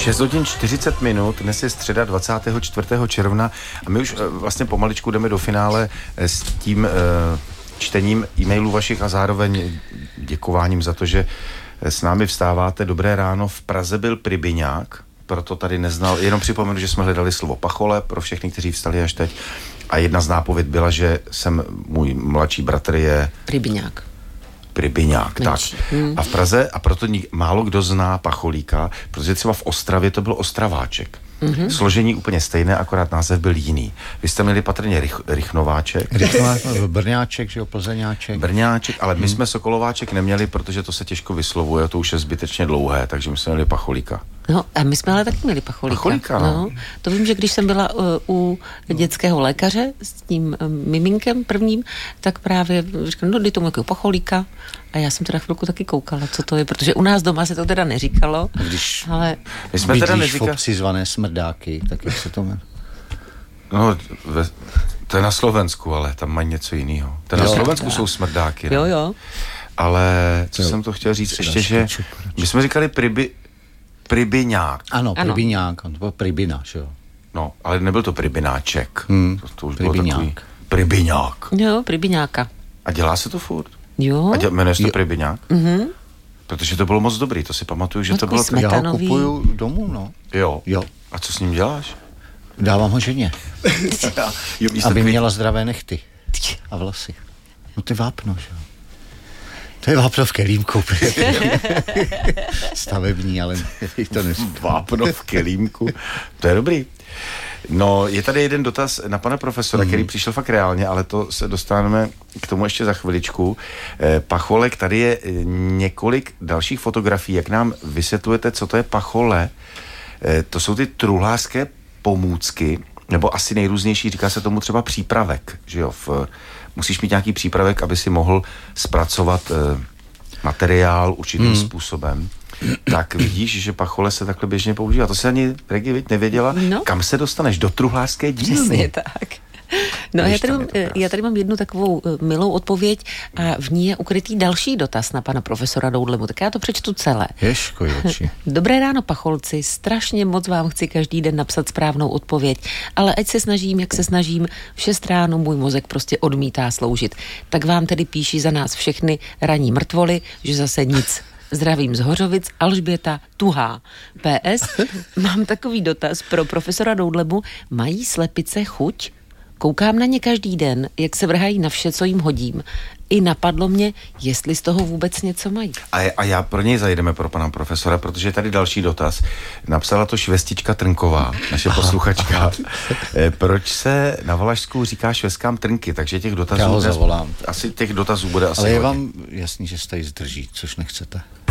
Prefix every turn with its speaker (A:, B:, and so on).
A: 6 hodin 40 minut, dnes je středa 24. června a my už vlastně pomaličku jdeme do finále s tím čtením e-mailů vašich a zároveň děkováním za to, že s námi vstáváte. Dobré ráno, v Praze byl Pribiňák, proto tady neznal, jenom připomenu, že jsme hledali slovo pachole pro všechny, kteří vstali až teď a jedna z nápověd byla, že můj mladší bratr je Pribiňák, tak. A v Praze, a proto málo kdo zná Pacholíka, protože třeba v Ostravě to byl Ostraváček. Složení úplně stejné, akorát název byl jiný. Vy jste měli patrně Rychnováček.
B: Brňáček, že jo, Plzeňáček.
A: Brňáček, ale my jsme Sokolováček neměli, protože to se těžko vyslovuje, to už je zbytečně dlouhé, takže my jsme měli Pacholíka.
C: No a my jsme ale taky měli Pacholíka. No. To vím, že když jsem byla u dětského lékaře s tím miminkem prvním, tak právě říkal, no dej tomu jakého Pacholíka. A já jsem teda chvilku taky koukala, co to je, protože u nás doma se to teda neříkalo.
B: Když
C: ale
A: my jsme teda
B: neříkali v obci zvané Smrdáky, tak jak se to jmenuje?
A: No, to je na Slovensku, ale tam mají něco jiného. Na Slovensku jsou Smrdáky. Ne?
C: Jo.
A: Ale co jsem to chtěl říct ještě, že my jsme říkali Pribiňák.
B: Ano, Pribiňák, to byl Pribina, že jo.
A: No, ale nebyl to Pribináček. To už
B: Pribiňák.
A: Bylo takový Pribiňák.
C: Jo, Pribiňáka.
A: A dělá se to furt?
C: Jo.
A: A jmenuje se to Pribiňák? Protože to bylo moc dobrý, to si pamatuju, že to bylo...
B: Já ho kupuju domů, no.
A: Jo. A co s ním děláš?
B: Dávám ho ženě. Aby měla zdravé nechty a vlasy. No to je vápno, že jo. To je vápno v kelímku. Stavební, ale to nesmí.
A: Vápno v kelímku. To je dobrý. No, je tady jeden dotaz na pana profesora, který přišel fakt reálně, ale to se dostaneme k tomu ještě za chviličku. Pacholek, tady je několik dalších fotografií. Jak nám vysvětlujete, co to je pachole? To jsou ty truhlářské pomůcky, nebo asi nejrůznější, říká se tomu třeba přípravek, že jo? Musíš mít nějaký přípravek, aby si mohl zpracovat materiál určitým způsobem. Tak vidíš, že pachole se takhle běžně používá. To se ani Regi nevěděla. No. Kam se dostaneš? Do truhlářské dílny.
C: Přesně tak. No já tady mám jednu takovou milou odpověď a v ní je ukrytý další dotaz na pana profesora Doudlemu, tak já to přečtu celé. Dobré ráno, pacholci, strašně moc vám chci každý den napsat správnou odpověď, ale ať se snažím, jak se snažím, v 6 ráno můj mozek prostě odmítá sloužit. Tak vám tedy píší za nás všechny ranní mrtvoly, že zase nic. Zdravím z Hořovic, Alžběta Tuhá. PS, mám takový dotaz pro profesora Doudlemu, mají slepice chuť? Koukám na ně každý den, jak se vrhají na vše, co jim hodím. I napadlo mě, jestli z toho vůbec něco mají.
A: A já pro něj zajdeme pro pana profesora, protože je tady další dotaz. Napsala to Švestička Trnková, naše posluchačka. Proč se na Valašsku říká švestkám trnky? Takže těch dotazů...
B: Já ho zavolám.
A: Asi těch dotazů bude asi
B: ale je
A: hodně.
B: vám jasný, že se tady zdrží, což nechcete.